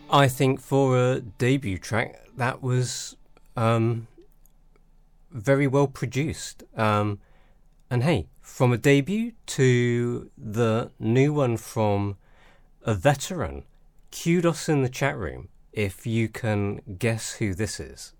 I think for a debut track, that was very well produced. And hey, from a debut to the new one from a veteran, kudos in the chat room if you can guess who this is.